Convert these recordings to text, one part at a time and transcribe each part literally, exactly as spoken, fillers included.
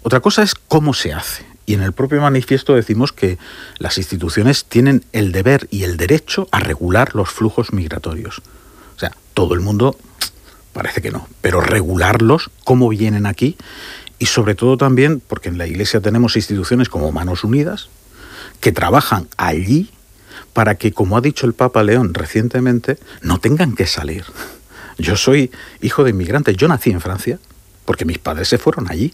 Otra cosa es cómo se hace. Y en el propio manifiesto decimos que las instituciones tienen el deber y el derecho a regular los flujos migratorios. O sea, todo el mundo parece que no, pero regularlos, cómo vienen aquí, y sobre todo también, porque en la Iglesia tenemos instituciones como Manos Unidas, que trabajan allí para que, como ha dicho el Papa León recientemente, no tengan que salir. Yo soy hijo de inmigrantes, yo nací en Francia, porque mis padres se fueron allí.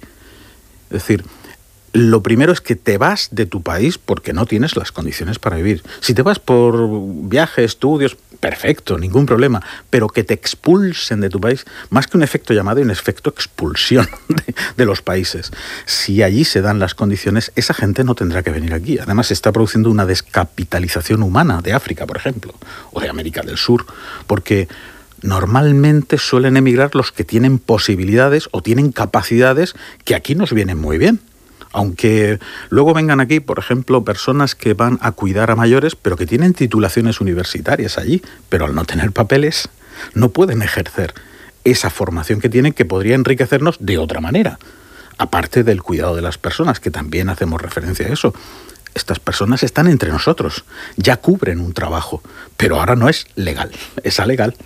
Es decir, lo primero es que te vas de tu país porque no tienes las condiciones para vivir. Si te vas por viaje, estudios, perfecto, ningún problema, pero que te expulsen de tu país, más que un efecto llamada, hay un efecto expulsión de, de los países. Si allí se dan las condiciones, esa gente no tendrá que venir aquí. Además, se está produciendo una descapitalización humana de África, por ejemplo, o de América del Sur, porque normalmente suelen emigrar los que tienen posibilidades o tienen capacidades que aquí nos vienen muy bien. Aunque luego vengan aquí, por ejemplo, personas que van a cuidar a mayores, pero que tienen titulaciones universitarias allí, pero al no tener papeles no pueden ejercer esa formación que tienen, que podría enriquecernos de otra manera, aparte del cuidado de las personas, que también hacemos referencia a eso. Estas personas están entre nosotros, ya cubren un trabajo, pero ahora no es legal, es alegal.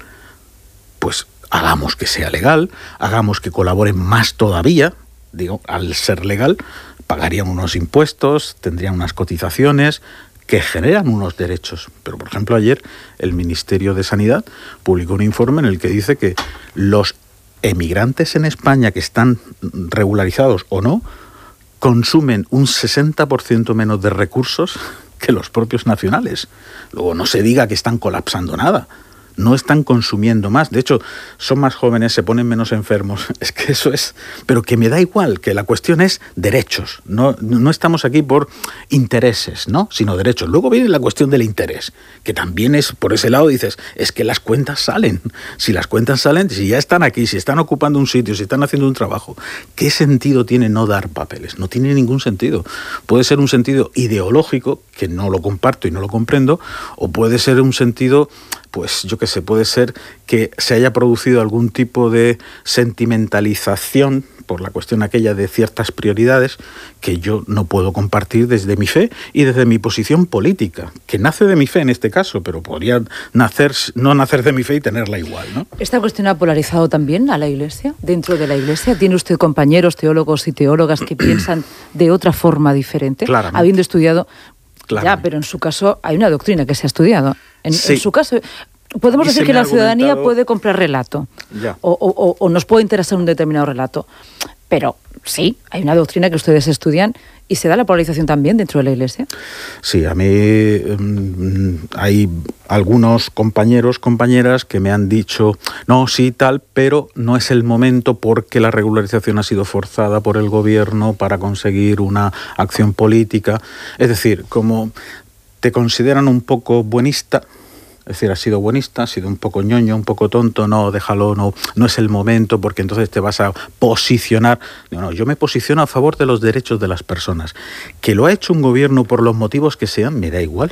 Pues hagamos que sea legal, hagamos que colaboren más todavía. Digo, al ser legal, pagarían unos impuestos, tendrían unas cotizaciones que generan unos derechos. Pero, por ejemplo, ayer el Ministerio de Sanidad publicó un informe en el que dice que los emigrantes en España que están regularizados o no, consumen un sesenta por ciento menos de recursos que los propios nacionales. Luego, no se diga que están colapsando nada. No están consumiendo más. De hecho, son más jóvenes, se ponen menos enfermos. Es que eso es... Pero que me da igual, que la cuestión es derechos. No, no estamos aquí por intereses, ¿no? Sino derechos. Luego viene la cuestión del interés, que también es, por ese lado dices, es que las cuentas salen. Si las cuentas salen, si ya están aquí, si están ocupando un sitio, si están haciendo un trabajo, ¿qué sentido tiene no dar papeles? No tiene ningún sentido. Puede ser un sentido ideológico, que no lo comparto y no lo comprendo, o puede ser un sentido... Pues yo qué sé, puede ser que se haya producido algún tipo de sentimentalización por la cuestión aquella de ciertas prioridades que yo no puedo compartir desde mi fe y desde mi posición política, que nace de mi fe en este caso, pero podría nacer, no nacer de mi fe y tenerla igual, ¿no? ¿Esta cuestión ha polarizado también a la Iglesia, dentro de la Iglesia? ¿Tiene usted compañeros teólogos y teólogas que piensan de otra forma diferente? Claramente. Habiendo estudiado... Claramente. Ya, pero en su caso hay una doctrina que se ha estudiado. En, sí. en su caso, podemos decir que la ciudadanía puede comprar relato. Ya. O, o, o nos puede interesar un determinado relato. Pero sí, hay una doctrina que ustedes estudian y se da la polarización también dentro de la Iglesia. Sí, a mí um, hay algunos compañeros, compañeras que me han dicho, no, sí, tal, pero no es el momento porque la regularización ha sido forzada por el gobierno para conseguir una acción política. Es decir, como te consideran un poco buenista, es decir, has sido buenista, has sido un poco ñoño, un poco tonto, no, déjalo, no, no es el momento porque entonces te vas a posicionar. No, no, yo me posiciono a favor de los derechos de las personas. Que lo ha hecho un gobierno por los motivos que sean, me da igual.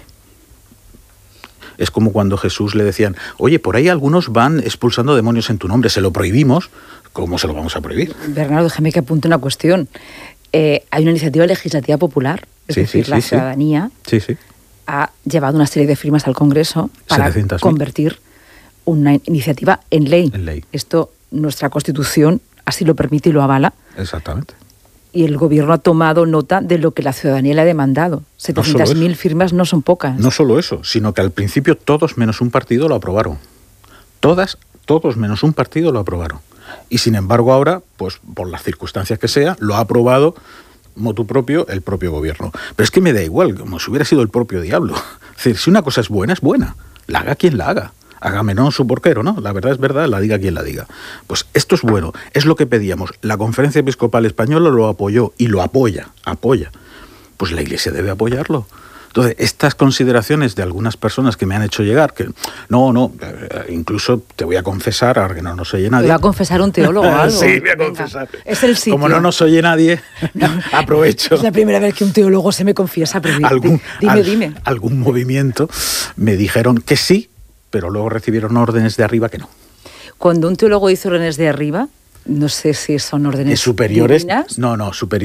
Es como cuando Jesús le decían, oye, por ahí algunos van expulsando demonios en tu nombre, se lo prohibimos, ¿cómo se lo vamos a prohibir? Bernardo, déjame que apunte una cuestión. Eh, hay una iniciativa legislativa popular, es sí, decir, sí, la sí, ciudadanía... Sí, sí. ha llevado una serie de firmas al Congreso para convertir una iniciativa en ley. en ley. Esto, nuestra Constitución así lo permite y lo avala. Exactamente. Y el Gobierno ha tomado nota de lo que la ciudadanía le ha demandado. setecientas mil no firmas no son pocas. No solo eso, sino que al principio todos menos un partido lo aprobaron. Todas, todos menos un partido lo aprobaron. Y sin embargo ahora, pues por las circunstancias que sea, lo ha aprobado motu propio el propio gobierno. Pero es que me da igual, como si hubiera sido el propio diablo. Es decir, si una cosa es buena, es buena. La haga quien la haga. Hágame no su porquero, ¿no? La verdad es verdad, la diga quien la diga. Pues esto es bueno, es lo que pedíamos. La Conferencia Episcopal Española lo apoyó y lo apoya, apoya. Pues la Iglesia debe apoyarlo. Entonces, estas consideraciones de algunas personas que me han hecho llegar, que no, no, incluso te voy a confesar, ahora que no nos oye nadie. ¿Te va a confesar un teólogo o algo? Sí, voy a confesar. Venga, es el sitio. Como no nos oye nadie, no, aprovecho. Es la primera vez que un teólogo se me confiesa, pero algún, dime, al, dime. Algún movimiento me dijeron que sí, pero luego recibieron órdenes de arriba que no. Cuando un teólogo dice órdenes de arriba, no sé si son órdenes superiores. divinas. No, no, superiores.